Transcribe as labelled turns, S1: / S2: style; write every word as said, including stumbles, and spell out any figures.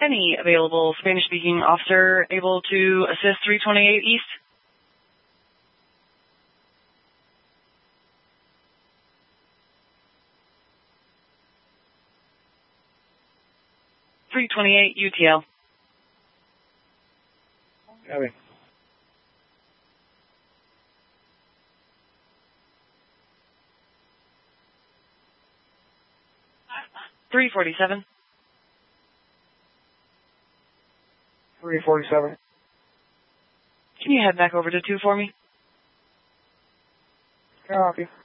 S1: Any available Spanish-speaking officer able to assist three twenty-eight East? three twenty-eight U T L.
S2: Copy.
S1: three forty-seven.
S2: three forty-seven.
S1: Can you head back over to two for me?
S2: Copy.